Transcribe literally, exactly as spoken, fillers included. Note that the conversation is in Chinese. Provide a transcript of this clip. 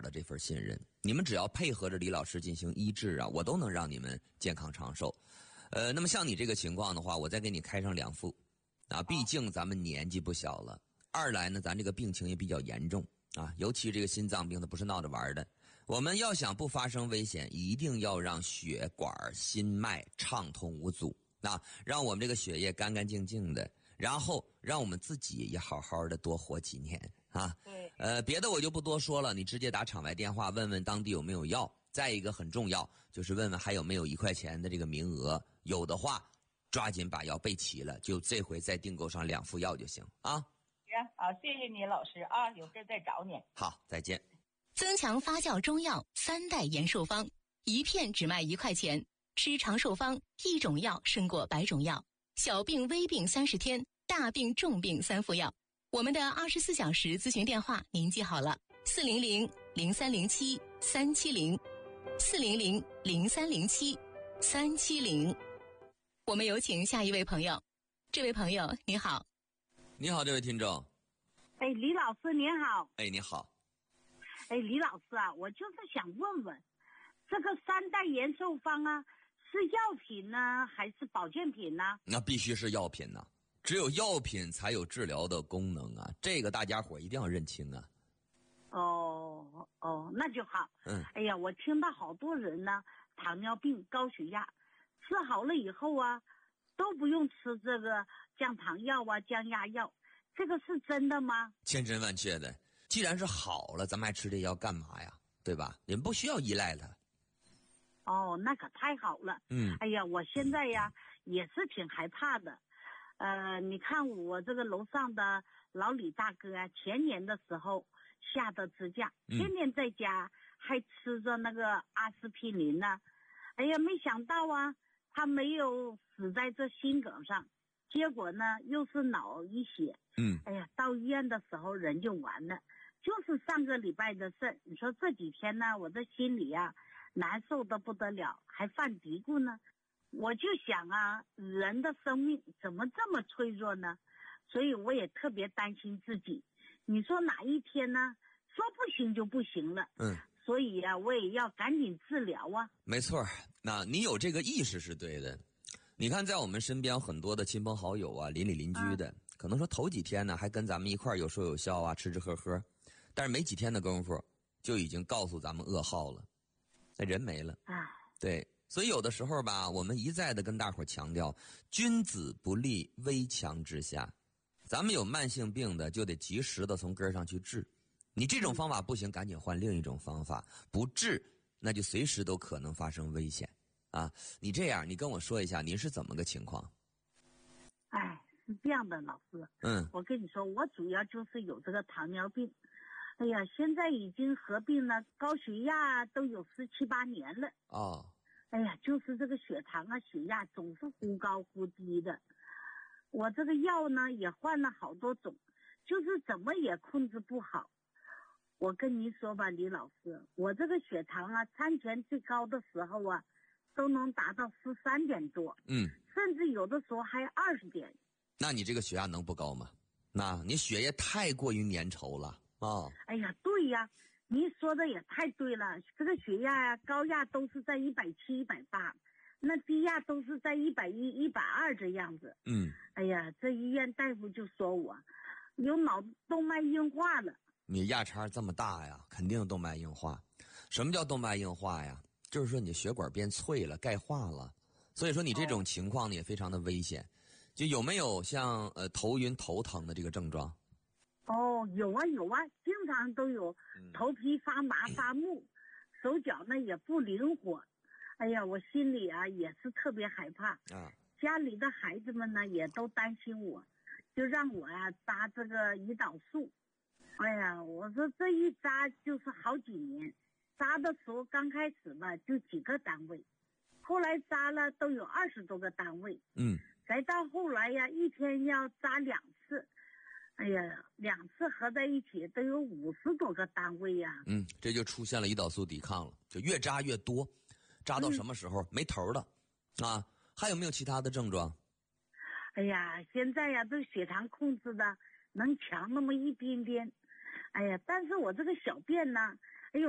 了这份信任。你们只要配合着李老师进行医治啊，我都能让你们健康长寿。呃，那么像你这个情况的话，我再给你开上两副啊，毕竟咱们年纪不小了。二来呢，咱这个病情也比较严重啊，尤其这个心脏病它不是闹着玩的。我们要想不发生危险，一定要让血管心脉畅通无阻啊，让我们这个血液干干净净的，然后让我们自己也好好的多活几年啊。 对， 呃，别的我就不多说了，你直接打场外电话问问当地有没有药。再一个很重要，就是问问还有没有一块钱的这个名额，有的话抓紧把药备齐了，就这回再订购上两副药就行啊。 行，好，谢谢你老师啊，有事再找你。 好，再见。 增强发酵中药三代延寿方，一片只卖一块钱，吃长寿方，一种药胜过百种药，小病微病三十天，大病重病三副药。我们的二十四小时咨询电话您记好了，四零零零三零七三七零。四零零零三零七三七零，我们有请下一位朋友。这位朋友你好。 你好，这位听众。 哎，李老师您好。 哎，你好。 哎，李老师啊，我就是想问问，这个三代延寿方啊，是药品呢，还是保健品呢？ 那必须是药品呢，只有药品才有治疗的功能啊，这个大家伙一定要认清啊。 哦哦，那就好。 嗯， 哎呀，我听到好多人呢，糖尿病、高血压，吃好了以后啊，都不用吃这个降糖药啊、降压药，这个是真的吗？ 千真万确的。既然是好了，咱们还吃这药干嘛呀？对吧？你们不需要依赖它。 哦，那可太好了。 嗯， 哎呀，我现在呀也是挺害怕的。呃，你看我这个楼上的老李大哥啊，前年的时候下的支架，天天在家还吃着那个阿司匹林呢。哎呀，没想到啊，他没有死在这心梗上，结果呢又是脑溢血。 嗯， 哎呀，到医院的时候人就完了。就是上个礼拜的事，你说这几天呢，我这心里啊难受的不得了，还犯嘀咕呢。我就想啊，人的生命怎么这么脆弱呢？所以我也特别担心自己。你说哪一天呢，说不行就不行了。 嗯， 所以啊，我也要赶紧治疗啊。 没错，那你有这个意识是对的。你看，在我们身边很多的亲朋好友啊，邻里邻居的，啊、可能说头几天呢还跟咱们一块儿有说有笑啊，吃吃喝喝，但是没几天的功夫就已经告诉咱们噩耗了，那人没了。 啊， 对。所以有的时候吧，我们一再的跟大伙强调，君子不立危墙之下。咱们有慢性病的，就得及时的从根上去治。你这种方法不行，赶紧换另一种方法。不治，那就随时都可能发生危险啊！你这样，你跟我说一下，您是怎么个情况？ 哎，是这样的，老师。 嗯， 我跟你说，我主要就是有这个糖尿病。哎呀，现在已经合并了高血压，都有十七八年了。 哦。 哎呀，就是这个血糖啊、血压总是忽高忽低的。我这个药呢也换了好多种，就是怎么也控制不好。我跟您说吧，李老师，我这个血糖啊，餐前最高的时候啊，都能达到十三点多， 嗯， 甚至有的时候还二十点。 那你这个血压能不高吗？那你血液太过于粘稠了啊！哦、 哎呀，对呀。您说的也太对了，这个血压呀、啊，高压都是在一百七、一百八，那低压都是在一百一、一百二这样子。 嗯， 哎呀，这医院大夫就说我有脑动脉硬化了。 你压差这么大呀，肯定动脉硬化。什么叫动脉硬化呀？就是说你血管变脆了，钙化了。所以说你这种情况呢也非常的危险。就有没有像呃头晕头疼的这个症状？ 哦，有啊有啊，经常都有，头皮发麻发木，手脚呢也不灵活。哎呀，我心里啊也是特别害怕啊。 家里的孩子们呢也都担心我，就让我呀、啊、扎这个胰岛素。哎呀，我说这一扎就是好几年，扎的时候刚开始吧就几个单位，后来扎了都有二十多个单位。 嗯， 再到后来呀，一天要扎两次。哎呀，两次合在一起都有五十多个单位呀、啊。 嗯，这就出现了胰岛素抵抗了，就越扎越多，扎到什么时候、嗯、没头了啊？还有没有其他的症状？ 哎呀，现在呀，这血糖控制的能强那么一点点。哎呀，但是我这个小便呢，